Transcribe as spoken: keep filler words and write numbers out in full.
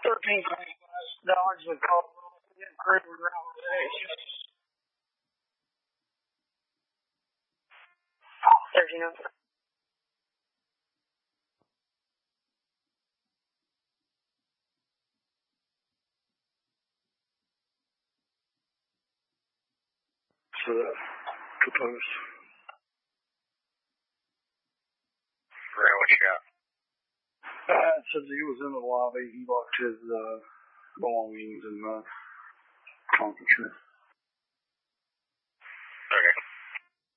thirteen twenty-five dollars with call. Great around thirteen oh five. So, proposed. Ray, what you got? Uh, it says he was in the lobby. He locked his uh, belongings in the conference room.